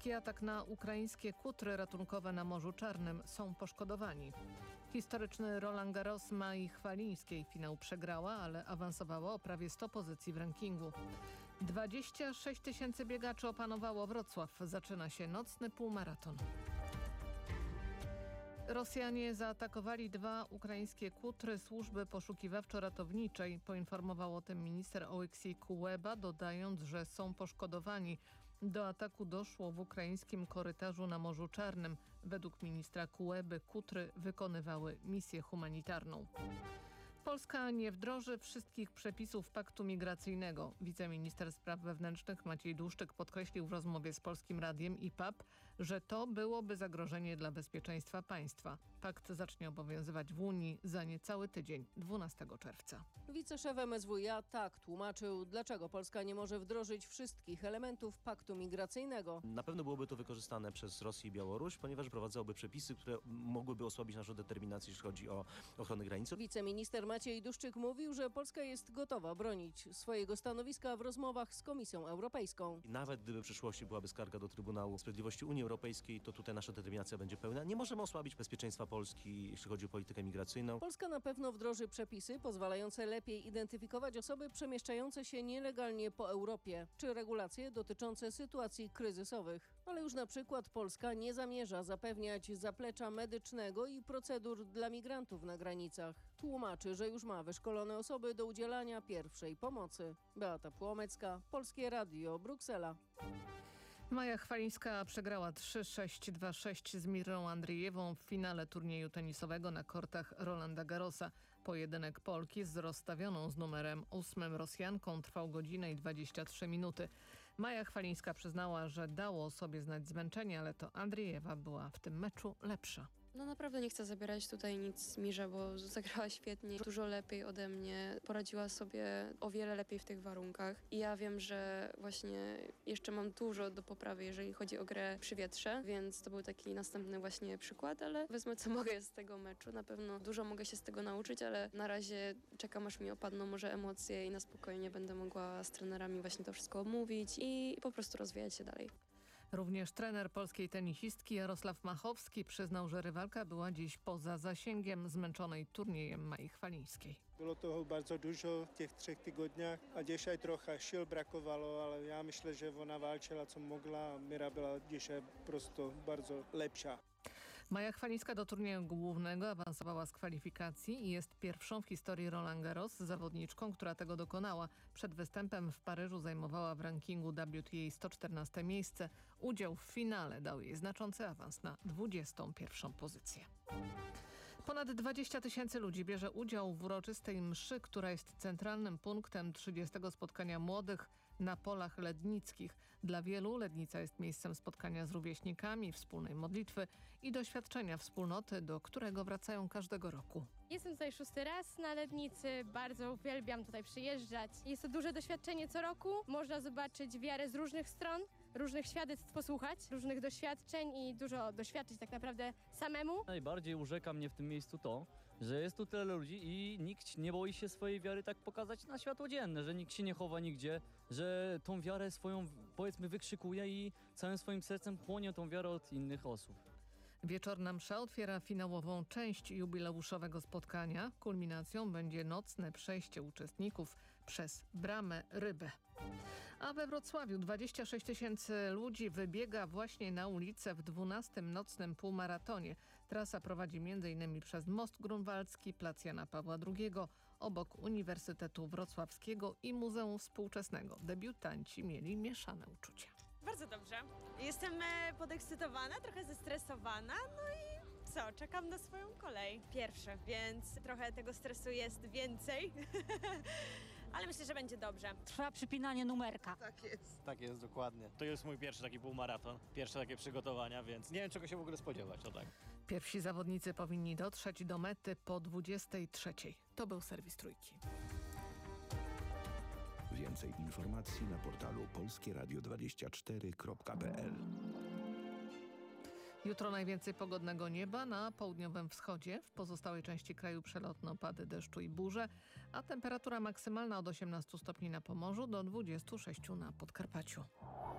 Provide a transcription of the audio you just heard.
Rosyjski atak na ukraińskie kutry ratunkowe na Morzu Czarnym, są poszkodowani. Historyczny Roland Garros Mai Chwalińskiej finał przegrała, ale awansowała o prawie 100 pozycji w rankingu. 26 000 biegaczy opanowało Wrocław. Zaczyna się nocny półmaraton. Rosjanie zaatakowali 2 ukraińskie kutry służby poszukiwawczo-ratowniczej. Poinformował o tym minister Oleksij Kuleba, dodając, że są poszkodowani. Do ataku doszło w ukraińskim korytarzu na Morzu Czarnym. Według ministra Kuleby kutry wykonywały misję humanitarną. Polska nie wdroży wszystkich przepisów paktu migracyjnego. Wiceminister spraw wewnętrznych Maciej Dłuszczyk podkreślił w rozmowie z Polskim Radiem i PAP, że to byłoby zagrożenie dla bezpieczeństwa państwa. Pakt zacznie obowiązywać w Unii za niecały tydzień, 12 czerwca. Wiceszef MSWiA tak tłumaczył, dlaczego Polska nie może wdrożyć wszystkich elementów paktu migracyjnego. Na pewno byłoby to wykorzystane przez Rosję i Białoruś, ponieważ prowadzałyby przepisy, które mogłyby osłabić naszą determinację, jeśli chodzi o ochronę granicy. Wiceminister Maciej Dłuszczyk mówił, że Polska jest gotowa bronić swojego stanowiska w rozmowach z Komisją Europejską. I nawet gdyby w przyszłości byłaby skarga do Trybunału Sprawiedliwości Unii Europejskiej, to tutaj nasza determinacja będzie pełna. Nie możemy osłabić bezpieczeństwa Polski, jeśli chodzi o politykę migracyjną. Polska na pewno wdroży przepisy pozwalające lepiej identyfikować osoby przemieszczające się nielegalnie po Europie, czy regulacje dotyczące sytuacji kryzysowych. Ale już na przykład Polska nie zamierza zapewniać zaplecza medycznego i procedur dla migrantów na granicach. Tłumaczy, że już ma wyszkolone osoby do udzielania pierwszej pomocy. Beata Płomecka, Polskie Radio, Bruksela. Maja Chwalińska przegrała 3-6, 2-6 z Mirą Andrzejewą w finale turnieju tenisowego na kortach Rolanda Garrosa. Pojedynek Polki z rozstawioną z numerem 8 Rosjanką trwał godzinę i 23 minuty. Maja Chwalińska przyznała, że dało sobie znać zmęczenie, ale to Andrzejewa była w tym meczu lepsza. No naprawdę nie chcę zabierać tutaj nic Mirze, bo zagrała świetnie, dużo lepiej ode mnie, poradziła sobie o wiele lepiej w tych warunkach i ja wiem, że właśnie jeszcze mam dużo do poprawy, jeżeli chodzi o grę przy wietrze, więc to był taki następny właśnie przykład, ale wezmę co mogę z tego meczu, na pewno dużo mogę się z tego nauczyć, ale na razie czekam aż mi opadną może emocje i na spokojnie będę mogła z trenerami właśnie to wszystko omówić i po prostu rozwijać się dalej. Również trener polskiej tenisistki Jarosław Machowski przyznał, że rywalka była dziś poza zasięgiem zmęczonej turniejem Mai Chwalińskiej. Było toho bardzo dużo w tych 3 tygodniach, a dzisiaj trochę sił brakowało, ale ja myślę, że ona walczyła co mogła, Mira była dzisiaj po prostu bardzo lepsza. Maja Chwalińska do turnieju głównego awansowała z kwalifikacji i jest pierwszą w historii Roland Garros zawodniczką, która tego dokonała. Przed występem w Paryżu zajmowała w rankingu WTA 114 miejsce. Udział w finale dał jej znaczący awans na 21. pozycję. Ponad 20 000 ludzi bierze udział w uroczystej mszy, która jest centralnym punktem 30. spotkania młodych na polach lednickich. Dla wielu Lednica jest miejscem spotkania z rówieśnikami, wspólnej modlitwy i doświadczenia wspólnoty, do którego wracają każdego roku. Jestem tutaj 6. raz na Lednicy, bardzo uwielbiam tutaj przyjeżdżać. Jest to duże doświadczenie co roku, można zobaczyć wiarę z różnych stron, różnych świadectw posłuchać, różnych doświadczeń i dużo doświadczyć tak naprawdę samemu. Najbardziej urzeka mnie w tym miejscu to, że jest tu tyle ludzi i nikt nie boi się swojej wiary tak pokazać na światło dzienne, że nikt się nie chowa nigdzie, że tą wiarę swoją powiedzmy wykrzykuje i całym swoim sercem chłonie tą wiarę od innych osób. Wieczorna msza otwiera finałową część jubileuszowego spotkania. Kulminacją będzie nocne przejście uczestników przez Bramę Rybę. A we Wrocławiu 26 000 ludzi wybiega właśnie na ulicę w 12. nocnym półmaratonie. Trasa prowadzi m.in. przez Most Grunwaldzki, Plac Jana Pawła II, obok Uniwersytetu Wrocławskiego i Muzeum Współczesnego. Debiutanci mieli mieszane uczucia. Bardzo dobrze. Jestem podekscytowana, trochę zestresowana, no i co, czekam na swoją kolej. Pierwszy, więc trochę tego stresu jest więcej, ale myślę, że będzie dobrze. Trwa przypinanie numerka. Tak jest. Tak jest, dokładnie. To jest mój pierwszy taki półmaraton, pierwsze takie przygotowania, więc nie wiem czego się w ogóle spodziewać, to tak. Pierwsi zawodnicy powinni dotrzeć do mety po 23. To był serwis Trójki. Więcej informacji na portalu polskieradio24.pl. Jutro najwięcej pogodnego nieba na południowym wschodzie. W pozostałej części kraju przelotne opady deszczu i burze, a temperatura maksymalna od 18 stopni na Pomorzu do 26 na Podkarpaciu.